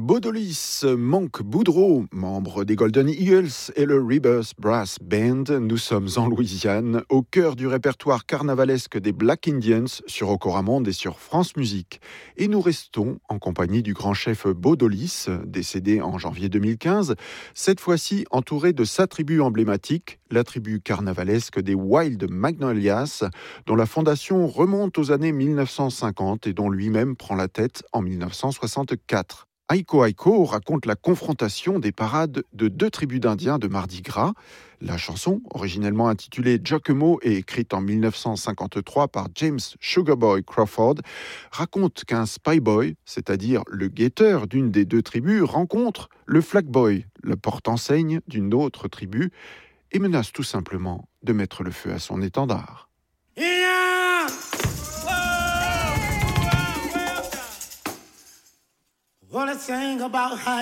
Bodolis, Monk Boudreau, membre des Golden Eagles et le Rebirth Brass Band. Nous sommes en Louisiane, au cœur du répertoire carnavalesque des Black Indians sur Ocoramonde et sur France Musique. Et nous restons en compagnie du grand chef Bodolis, décédé en janvier 2015, cette fois-ci entouré de sa tribu emblématique, la tribu carnavalesque des Wild Magnolias, dont la fondation remonte aux années 1950 et dont lui-même prend la tête en 1964. Aiko Aiko raconte la confrontation des parades de deux tribus d'Indiens de Mardi Gras. La chanson, originellement intitulée Jockemo et écrite en 1953 par James Sugarboy Crawford, raconte qu'un spy boy, c'est-à-dire le guetteur d'une des deux tribus, rencontre le flag boy, le porte-enseigne d'une autre tribu, et menace tout simplement de mettre le feu à son étendard. Wanna sing about how